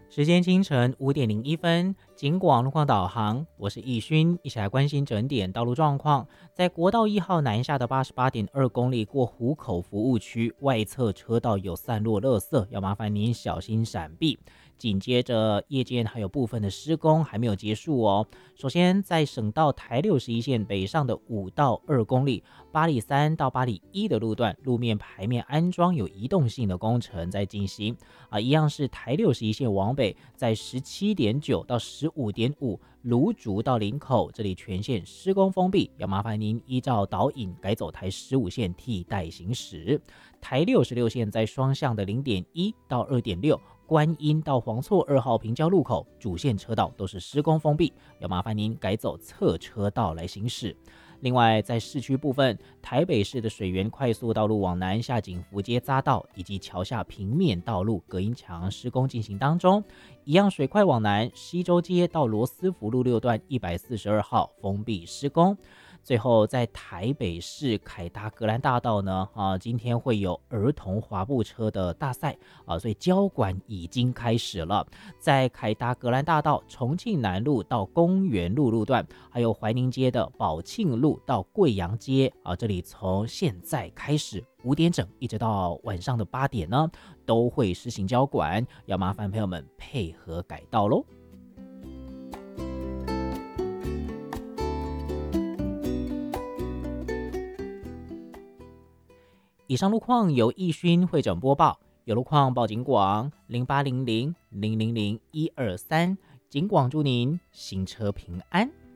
时间清晨5:01，警广路况导航，我是易勋，一起来关心整点道路状况。在国道1号南下的88.2公里过湖口服务区外侧车道有散落垃圾，要麻烦您小心闪避。紧接着，夜间还有部分的施工还没有结束哦。首先，在省道台61线北上的5到2公里、8里3到8里1的路段，路面排面安装有移动性的工程在进行一样是台61线往北，在17.9到15.5芦竹到林口这里全线施工封闭，要麻烦您依照导引改走台15线替代行驶。台66线在双向的0.1到2.6。观音到黄厝2号平交路口主线车道都是施工封闭，要麻烦您改走侧车道来行驶。另外，在市区部分，台北市的水源快速道路往南下景福街匝道以及桥下平面道路隔音墙施工进行当中，一样水快往南，西周街到罗斯福路6段142号封闭施工。最后，在台北市凯达格兰大道呢，今天会有儿童滑步车的大赛所以交管已经开始了。在凯达格兰大道重庆南路到公园路路段，还有怀宁街的宝庆路到贵阳街这里从现在开始5点整一直到晚上的8点呢，都会实行交管，要麻烦朋友们配合改道咯。以上路况由易勋会诊播报，有路况报警广0800000123，警广祝您行车平安。